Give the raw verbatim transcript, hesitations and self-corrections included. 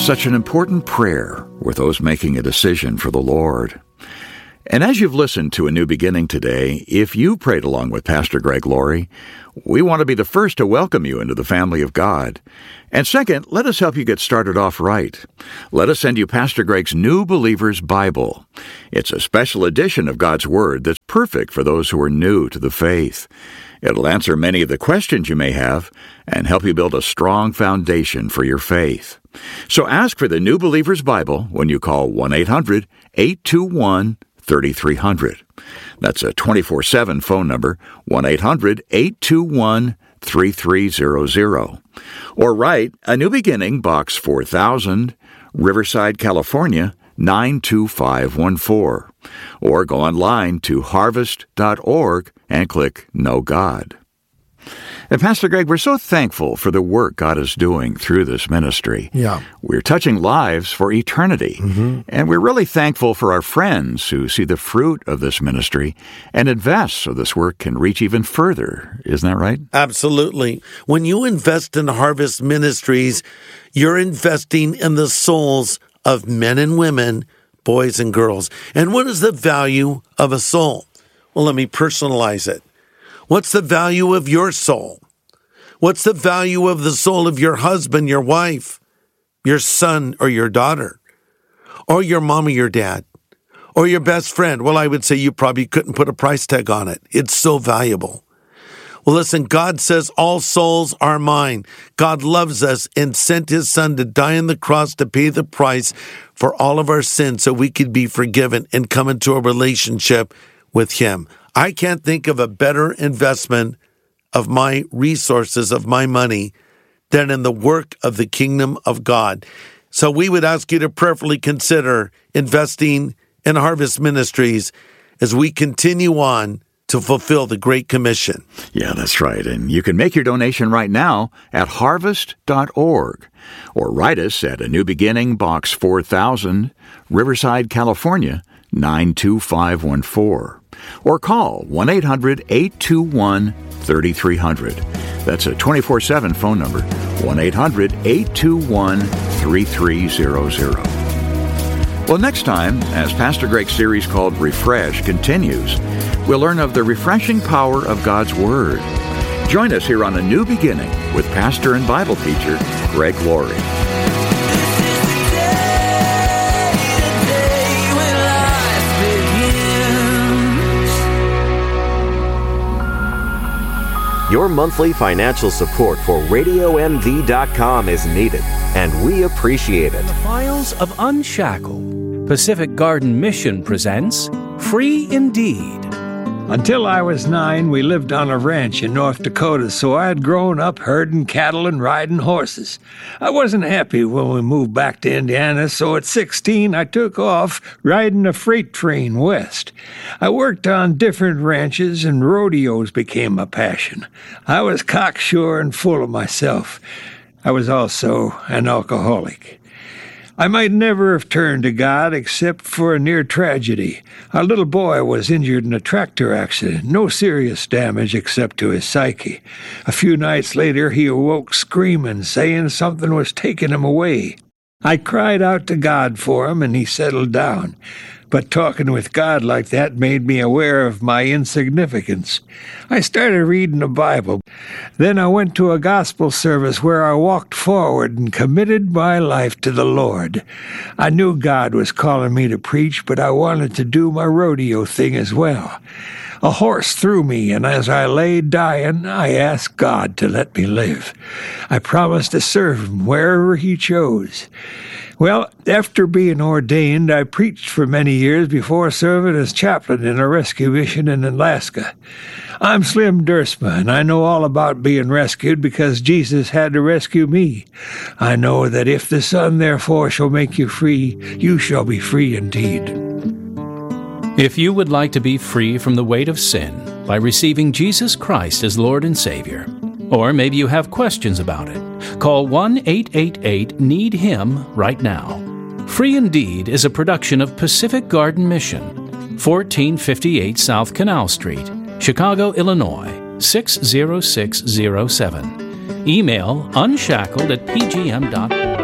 Such an important prayer with those making a decision for the Lord. And as you've listened to A New Beginning today, if you prayed along with Pastor Greg Laurie, we want to be the first to welcome you into the family of God. And second, let us help you get started off right. Let us send you Pastor Greg's New Believer's Bible. It's a special edition of God's Word that's perfect for those who are new to the faith. It'll answer many of the questions you may have and help you build a strong foundation for your faith. So ask for the New Believer's Bible when you call one eight hundred eight two one thirty-three hundred. That's a twenty-four seven phone number, one eight hundred eight two one thirty-three hundred. Or write A New Beginning, Box four thousand, Riverside, California, nine two five one four. Or go online to harvest dot org and click Know God. And Pastor Greg, we're so thankful for the work God is doing through this ministry. Yeah. We're touching lives for eternity. Mm-hmm. And we're really thankful for our friends who see the fruit of this ministry and invest so this work can reach even further. Isn't that right? Absolutely. When you invest in Harvest Ministries, you're investing in the souls of men and women, boys and girls. And what is the value of a soul? Well, let me personalize it. What's the value of your soul? What's the value of the soul of your husband, your wife, your son or your daughter, or your mom or your dad, or your best friend? Well, I would say you probably couldn't put a price tag on it. It's so valuable. Well, listen, God says all souls are mine. God loves us and sent his son to die on the cross to pay the price for all of our sins so we could be forgiven and come into a relationship with him. I can't think of a better investment of my resources, of my money, than in the work of the kingdom of God. So we would ask you to prayerfully consider investing in Harvest Ministries as we continue on to fulfill the Great Commission. Yeah, that's right. And you can make your donation right now at harvest dot org or write us at A New Beginning, Box four thousand, Riverside, California, nine two five one four. Or call one eight hundred eight two one thirty-three hundred. That's a twenty-four seven phone number, one eight hundred eight two one thirty-three hundred. Well, next time, as Pastor Greg's series called Refresh continues, we'll learn of the refreshing power of God's Word. Join us here on A New Beginning with pastor and Bible teacher Greg Laurie. Your monthly financial support for radio m v dot com is needed, and we appreciate it. The Files of Unshackled, Pacific Garden Mission presents Free Indeed. Until I was nine, we lived on a ranch in North Dakota, so I had grown up herding cattle and riding horses. I wasn't happy when we moved back to Indiana, so at sixteen, I took off riding a freight train west. I worked on different ranches, and rodeos became my passion. I was cocksure and full of myself. I was also an alcoholic. I might never have turned to God except for a near tragedy. Our little boy was injured in a tractor accident, no serious damage except to his psyche. A few nights later, he awoke screaming, saying something was taking him away. I cried out to God for him, and he settled down. But talking with God like that made me aware of my insignificance. I started reading the Bible. Then I went to a gospel service where I walked forward and committed my life to the Lord. I knew God was calling me to preach, but I wanted to do my rodeo thing as well. A horse threw me, and as I lay dying, I asked God to let me live. I promised to serve him wherever he chose. Well, after being ordained, I preached for many years before serving as chaplain in a rescue mission in Alaska. I'm Slim Dersma, and I know all about being rescued because Jesus had to rescue me. I know that if the Son therefore shall make you free, you shall be free indeed. If you would like to be free from the weight of sin by receiving Jesus Christ as Lord and Savior, or maybe you have questions about it, call one eight eight eight need him right now. Free Indeed is a production of Pacific Garden Mission, fourteen fifty-eight South Canal Street, Chicago, Illinois, six zero six zero seven. Email unshackled at p g m dot org.